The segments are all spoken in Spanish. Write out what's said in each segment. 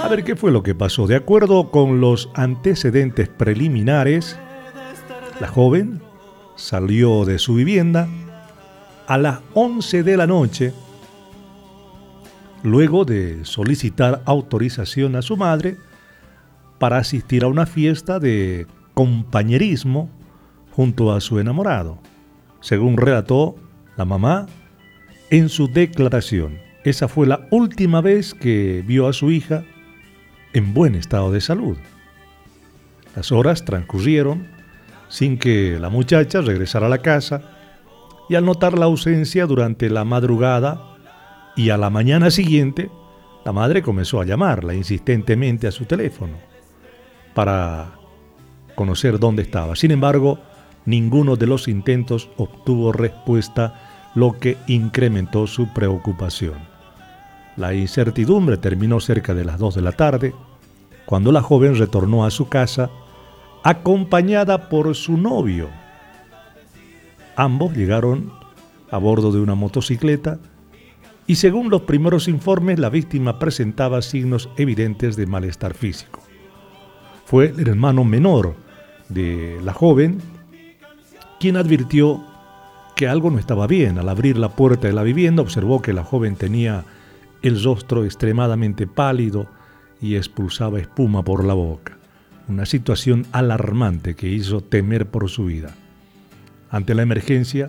A ver, ¿qué fue lo que pasó? De acuerdo con los antecedentes preliminares, la joven salió de su vivienda a las 11 de la noche, luego de solicitar autorización a su madre para asistir a una fiesta de compañerismo junto a su enamorado, según relató la mamá en su declaración. Esa fue la última vez que vio a su hija en buen estado de salud. Las horas transcurrieron sin que la muchacha regresara a la casa, y al notar la ausencia durante la madrugada y a la mañana siguiente, la madre comenzó a llamarla insistentemente a su teléfono para conocer dónde estaba. Sin embargo, ninguno de los intentos obtuvo respuesta, lo que incrementó su preocupación. La incertidumbre terminó cerca de las 2 de la tarde, cuando la joven retornó a su casa acompañada por su novio. Ambos llegaron a bordo de una motocicleta y, según los primeros informes, la víctima presentaba signos evidentes de malestar físico. Fue el hermano menor de la joven quien advirtió que algo no estaba bien. Al abrir la puerta de la vivienda, observó que la joven tenía el rostro extremadamente pálido y expulsaba espuma por la boca. Una situación alarmante que hizo temer por su vida. Ante la emergencia,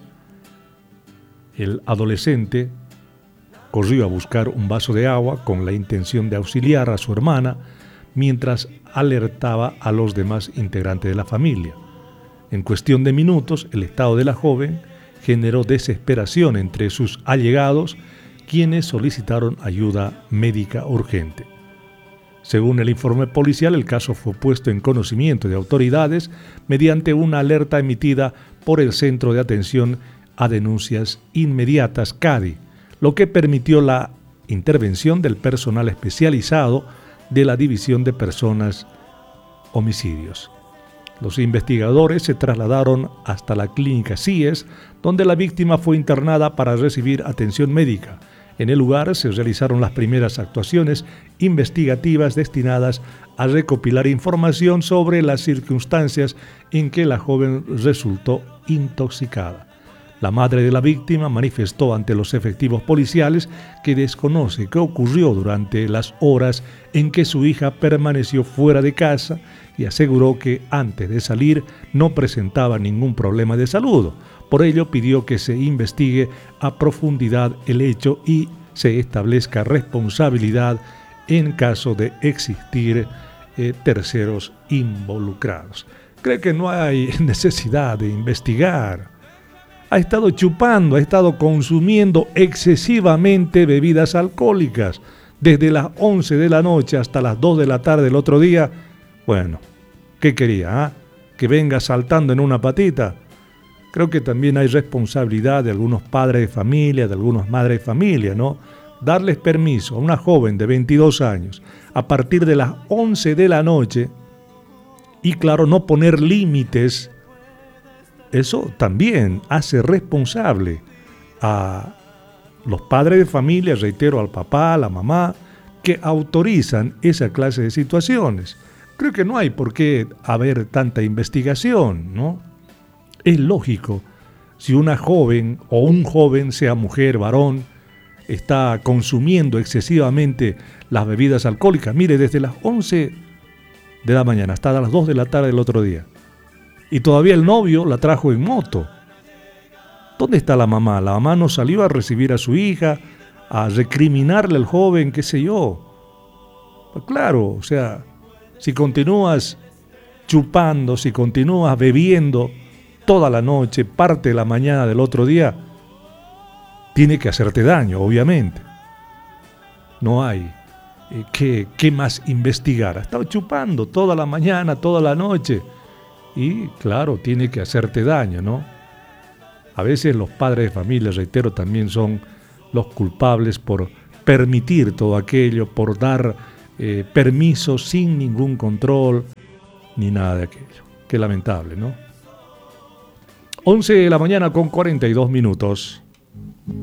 el adolescente corrió a buscar un vaso de agua con la intención de auxiliar a su hermana mientras alertaba a los demás integrantes de la familia. En cuestión de minutos, el estado de la joven generó desesperación entre sus allegados, quienes solicitaron ayuda médica urgente. Según el informe policial, el caso fue puesto en conocimiento de autoridades mediante una alerta emitida por el Centro de Atención a Denuncias Inmediatas CADI, lo que permitió la intervención del personal especializado de la División de Personas Homicidios. Los investigadores se trasladaron hasta la clínica CIES, donde la víctima fue internada para recibir atención médica. En el lugar se realizaron las primeras actuaciones investigativas destinadas a recopilar información sobre las circunstancias en que la joven resultó intoxicada. La madre de la víctima manifestó ante los efectivos policiales que desconoce qué ocurrió durante las horas en que su hija permaneció fuera de casa y aseguró que antes de salir no presentaba ningún problema de salud. Por ello pidió que se investigue a profundidad el hecho y se establezca responsabilidad en caso de existir terceros involucrados. ¿Cree que no hay necesidad de investigar? Ha estado chupando, ha estado consumiendo excesivamente bebidas alcohólicas desde las 11 de la noche hasta las 2 de la tarde del otro día. Bueno, ¿qué quería? ¿Que venga saltando en una patita? Creo que también hay responsabilidad de algunos padres de familia, de algunas madres de familia, ¿no? Darles permiso a una joven de 22 años a partir de las 11 de la noche y, claro, no poner límites. Eso también hace responsable a los padres de familia, reitero, al papá, a la mamá, que autorizan esa clase de situaciones. Creo que no hay por qué haber tanta investigación, ¿no? Es lógico, si una joven o un joven, sea mujer, varón, está consumiendo excesivamente las bebidas alcohólicas, mire, desde las 11 de la mañana hasta las 2 de la tarde del otro día, y todavía el novio la trajo en moto. ¿Dónde está la mamá? La mamá no salió a recibir a su hija, a recriminarle al joven, qué sé yo. Pues claro, o sea, si continúas chupando, si continúas bebiendo toda la noche, parte de la mañana del otro día, tiene que hacerte daño, obviamente. No hay qué más investigar. Ha estado chupando toda la mañana, toda la noche, y claro, tiene que hacerte daño, ¿no? A veces los padres de familia, reitero, también son los culpables por permitir todo aquello, por dar permisos sin ningún control, ni nada de aquello. Qué lamentable, ¿no? 11 de la mañana con 42 minutos.